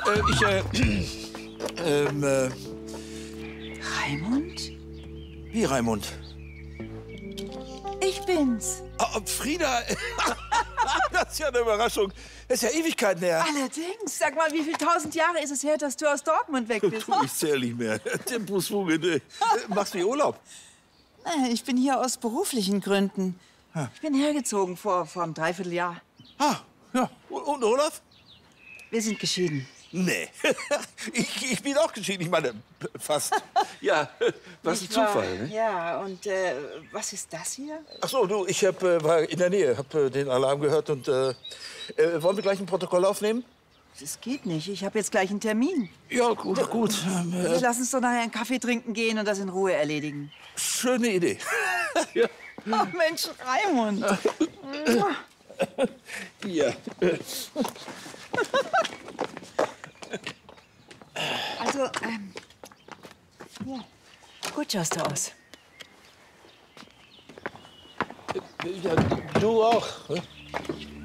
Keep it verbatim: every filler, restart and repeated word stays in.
äh, ich, äh, ähm, äh... Raimund? Wie Raimund? Ich bin's. Oh, Frieda, das ist ja eine Überraschung. Das ist ja Ewigkeiten her. Allerdings. Sag mal, wie viele tausend Jahre ist es her, dass du aus Dortmund weg bist? Puh, ich zähle nicht mehr. Tempusfuge, ne? Machst du Urlaub? Ich bin hier aus beruflichen Gründen. Ich bin hergezogen vor, vor einem Dreivierteljahr. Ah, ja. Und Olaf? Wir sind geschieden. Nee. Ich, ich bin auch geschieden. Ich meine, fast. Ja, was ein Ich war- Zufall, ne? Ja, und äh, was ist das hier? Ach so, du, ich hab, äh, war in der Nähe, hab äh, den Alarm gehört und äh, äh, wollen wir gleich ein Protokoll aufnehmen? Das geht nicht. Ich habe jetzt gleich einen Termin. Ja, gut, gut. Ähm, äh, Lass uns doch nachher einen Kaffee trinken gehen und das in Ruhe erledigen. schöne Idee. Ja. Oh, Mensch, Raimund. Ja. Also, ähm, ja, gut schaust du aus. Ja, du auch. Ne?